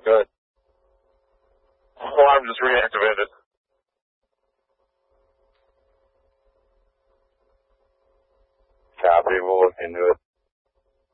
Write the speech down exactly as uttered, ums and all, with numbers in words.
Good. Alarm just reactivated. Copy, we'll look into it.